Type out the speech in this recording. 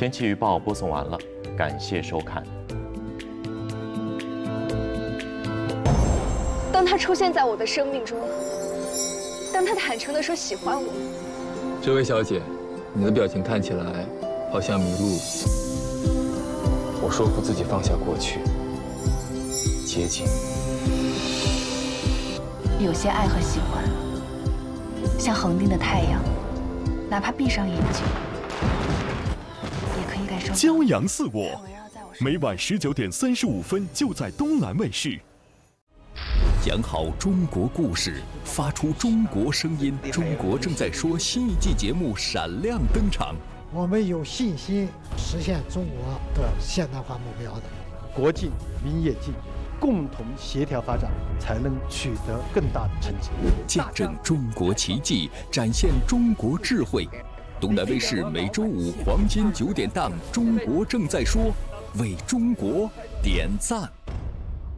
天气预报播送完了，感谢收看。 当他出现在我的生命中，当他坦诚地说喜欢我， 这位小姐，你的表情看起来好像迷路。 我说服自己放下过去，接近。 有些爱和喜欢，像恒定的太阳，哪怕闭上眼睛，也可以感受到。 骄阳似我，每晚19:35就在东南卫视。 讲好中国故事，发出中国声音。中国正在说新一季节目闪亮登场。 我们有信心实现中国的现代化目标的。 国进民也进，共同协调发展，才能取得更大的成绩。 见证中国奇迹，展现中国智慧。东南卫视每周五黄金9点档《中国正在说》，为中国点赞。